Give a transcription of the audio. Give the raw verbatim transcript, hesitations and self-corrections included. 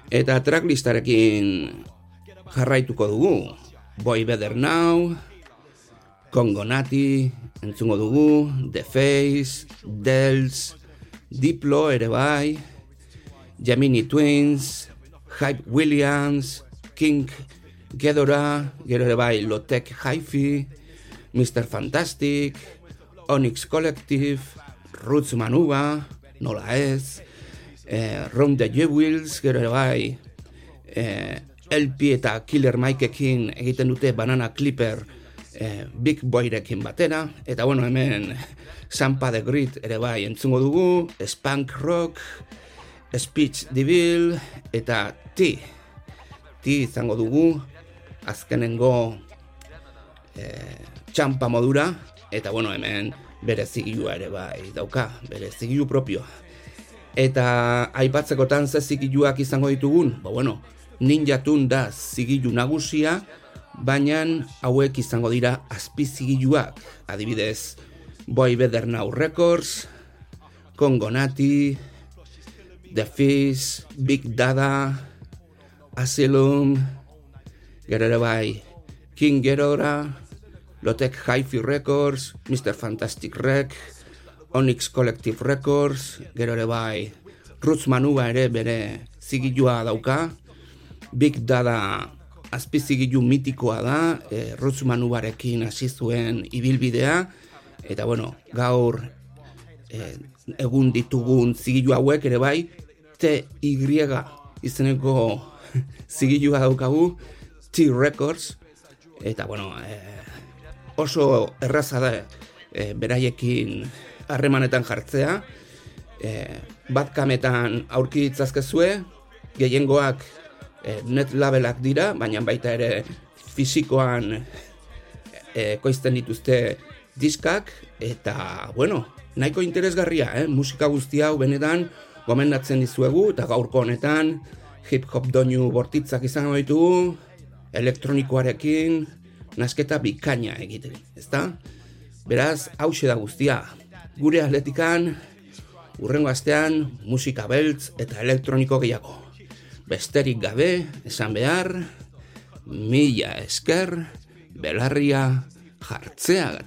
Eta tracklistarekin jarraituko dugu. Boy Better Now, Congo Natty, entzungo dugu, The Face, Dells, Diplo ere bai, Gemini Twins, Hype Williams, King Ghidorah, gero ere bai Low-Tech Hi-Fi, mister Fantastic, Onyx Collective, Roots Manuva, nola ez, eh, Round the Jewels, gero ere bai, eh, L P eta Killer Mikeekin egiten dute Banana Clipper eh, Big Boyrekin batera, eta bueno, hemen Sampa the Great ere bai entzungo dugu, Spunk Rock, Speech Devil eta T. T izango dugu, azkenengo eh, txampa modura, eta bueno, hemen bere zigilua ere bai dauka, bere zigilu propioa. Eta aipatzekotan ze zigiluak izango ditugun, ba bueno, Ninja Tune da zigilu nagusia, baina hauek izango dira azpizigiluak, adibidez Boy Better Now Records, Congo Natty, The Fish, Big Dada, Asylum, gero ere bai King Ghidorah, Low-Tech Hi-Fi Records, mister Fantastic Rec, Onyx Collective Records, gero ere bai Roots Manuva ere bere zigilua dauka, Big Dada azpizigilu mitikoa da, e, Roots Manuvarekin hasi zuen ibilbidea, eta bueno, gaur e, egun ditugun zigilu hauek ere bai, T Y izeneko zigilua daukagu, T-Records, eta bueno, e, oso erraza da e, beraiekin harremanetan jartzea, e, Badcametan aurki ditzazkezue, gehiengoak e, net labelak dira, baina baita ere fisikoan e, koizten dituzte diskak, eta bueno, nahiko interesgarria, eh? Musika guzti hau benetan gomendatzen dizuegu, eta gaurko honetan hip-hop doinu bortitzak izango ditugu, elektronikoarekin nasketa bikaina egiten, ezta? Beraz, hauxe da guztia. Gure atletikan, urrengo astean, musika beltz eta elektroniko gehiago. Besterik gabe, esan behar, mila esker, belarria jartzeagatik.